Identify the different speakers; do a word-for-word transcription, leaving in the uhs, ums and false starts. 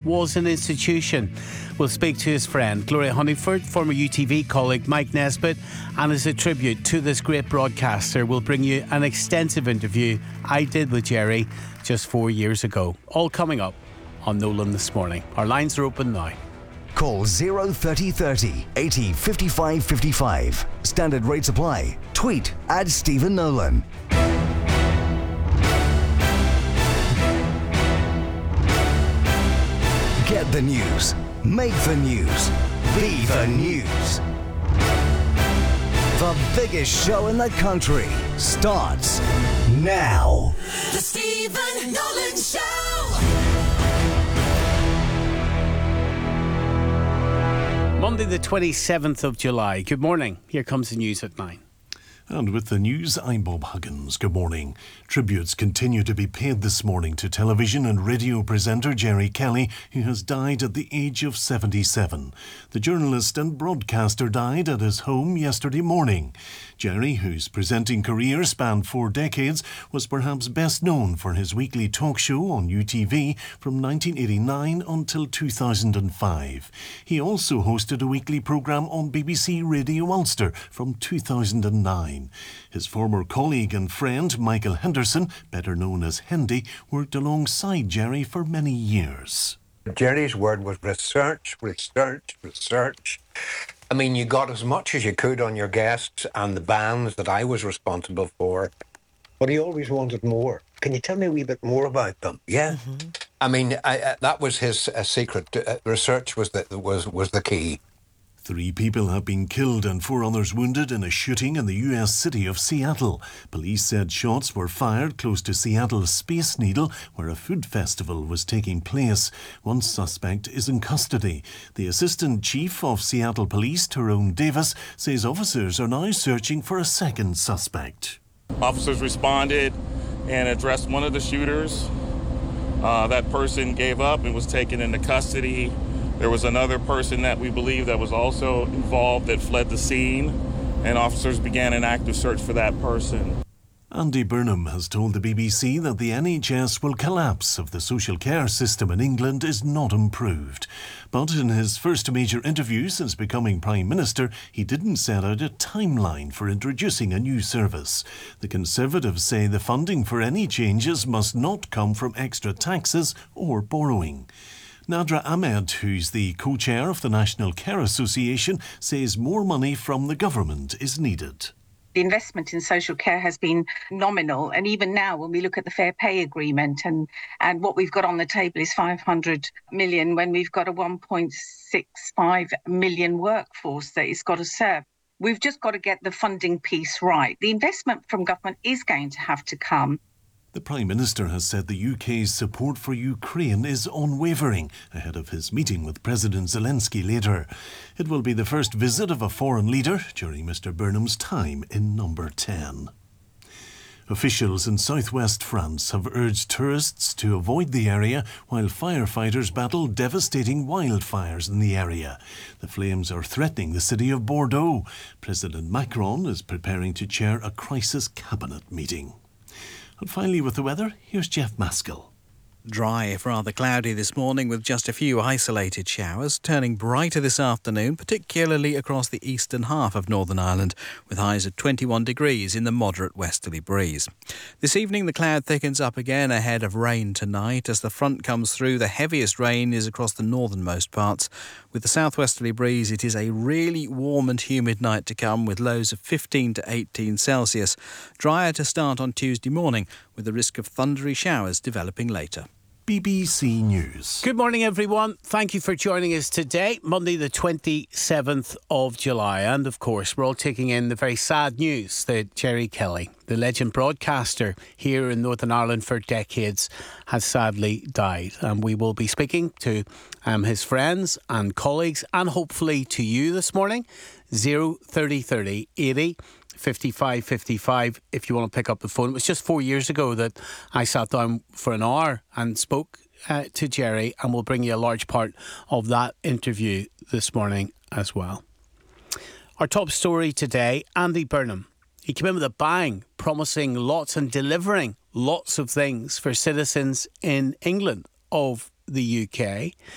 Speaker 1: was an institution. We'll speak to his friend Gloria Hunniford, former U T V colleague Mike Nesbitt, and as a tribute to this great broadcaster, we'll bring you an extensive interview I did with Jerry just four years ago. All coming up on Nolan This Morning. Our lines are open now.
Speaker 2: Call zero thirty thirty eighty fifty-five fifty-five. Standard rates apply. Tweet at Stephen Nolan. Get the news. Make the news. Be the news. The biggest show in the country starts now.
Speaker 3: The Stephen Nolan Show.
Speaker 1: Monday the twenty-seventh of July. Good morning. Here comes the news at nine.
Speaker 4: And with the news, I'm Bob Huggins. Good morning. Tributes continue to be paid this morning to television and radio presenter Jerry Kelly, who has died at the age of seventy-seven. The journalist and broadcaster died at his home yesterday morning. Jerry, whose presenting career spanned four decades, was perhaps best known for his weekly talk show on U T V from nineteen eighty-nine until two thousand five. He also hosted a weekly programme on B B C Radio Ulster from two thousand nine. His former colleague and friend, Michael Henderson, better known as Hendy, worked alongside Jerry for many years.
Speaker 5: Jerry's word was research, research, research. I mean, you got as much as you could on your guests and the bands that I was responsible for, but he always wanted more. Can you tell me a wee bit more about them? Yeah. Mm-hmm. I mean, I, uh, that was his uh, secret. Uh, research was the, was, was the key.
Speaker 4: Three people have been killed and four others wounded in a shooting in the U S city of Seattle. Police said shots were fired close to Seattle's Space Needle, where a food festival was taking place. One suspect is in custody. The Assistant Chief of Seattle Police, Tyrone Davis, says officers are now searching for a second suspect.
Speaker 6: Officers responded and addressed one of the shooters. Uh, that person gave up and was taken into custody. There was another person that we believe that was also involved that fled the scene, and officers began an active search for that person.
Speaker 4: Andy Burnham has told the B B C that the N H S will collapse if the social care system in England is not improved. But in his first major interview since becoming Prime Minister, he didn't set out a timeline for introducing a new service. The Conservatives say the funding for any changes must not come from extra taxes or borrowing. Nadra Ahmed, who's the co-chair of the National Care Association, says more money from the government is needed.
Speaker 7: The investment in social care has been nominal, and even now when we look at the Fair Pay Agreement and, and what we've got on the table is five hundred million when we've got a one point six five million workforce that it's got to serve. We've just got to get the funding piece right. The investment from government is going to have to come.
Speaker 4: The Prime Minister has said the U K's support for Ukraine is unwavering ahead of his meeting with President Zelensky later. It will be the first visit of a foreign leader during Mr Burnham's time in Number ten. Officials in southwest France have urged tourists to avoid the area while firefighters battle devastating wildfires in the area. The flames are threatening the city of Bordeaux. President Macron is preparing to chair a crisis cabinet meeting. And finally, with the weather, here's Jeff Maskell.
Speaker 8: Dry, if rather cloudy this morning with just a few isolated showers, turning brighter this afternoon, particularly across the eastern half of Northern Ireland, with highs of twenty-one degrees in the moderate westerly breeze. This evening the cloud thickens up again ahead of rain tonight. As the front comes through, the heaviest rain is across the northernmost parts. With the southwesterly breeze, it is a really warm and humid night to come with lows of fifteen to eighteen Celsius. Drier to start on Tuesday morning, with the risk of thundery showers developing later.
Speaker 4: B B C News.
Speaker 1: Good morning, everyone. Thank you for joining us today, Monday the twenty-seventh of July. And, of course, we're all taking in the very sad news that Jerry Kelly, the legend broadcaster here in Northern Ireland for decades, has sadly died. And we will be speaking to um, his friends and colleagues and hopefully to you this morning. zero thirty thirty eighty fifty-five fifty-five if you want to pick up the phone. It was just four years ago that I sat down for an hour and spoke uh, to Jerry, and we'll bring you a large part of that interview this morning as well. Our top story today, Andy Burnham. He came in with a bang, promising lots and delivering lots of things for citizens in England of the U K.